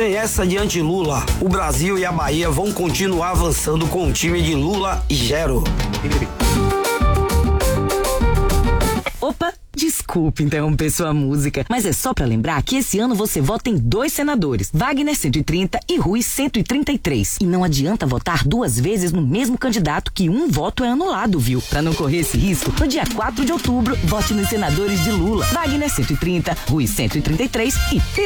Sem essa de anti-Lula, o Brasil e a Bahia vão continuar avançando com o time de Lula e Gero. Opa, desculpe interromper sua música, mas é só pra lembrar que esse ano você vota em 2 senadores, Wagner 130 e Rui 133. E não adianta votar 2 vezes no mesmo candidato que um voto é anulado, viu? Pra não correr esse risco, no dia 4 de outubro, vote nos senadores de Lula, Wagner 130, Rui 133 e